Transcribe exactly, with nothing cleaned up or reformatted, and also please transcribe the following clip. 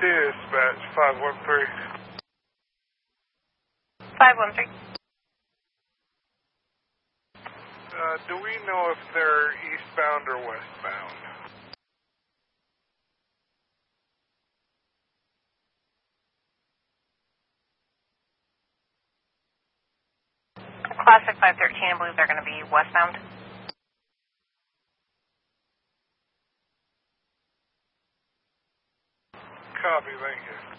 Dispatch five one three. five one three. Uh, do we know if they're eastbound or westbound? Classic five thirteen, I believe they're going to be westbound. Copy, thank you.